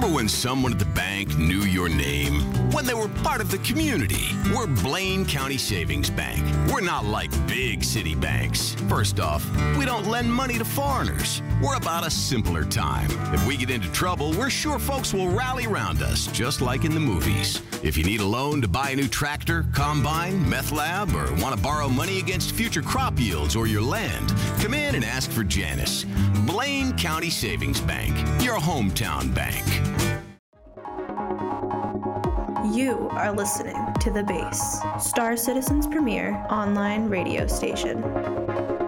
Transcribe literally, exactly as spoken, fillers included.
when someone at the bank knew your name? When they were part of the community? We're Blaine County Savings Bank. We're not like big city banks. First off, we don't lend money to foreigners. We're about a simpler time. If we get into trouble, we're sure folks will rally around us, just like in the movies. If you need a loan to buy a new tractor, combine, meth lab, or want to borrow money against future crop yields or your land, come in and ask for Janice. Blaine County Savings Bank, your hometown bank. You are listening to The Base, Star Citizen's premier online radio station.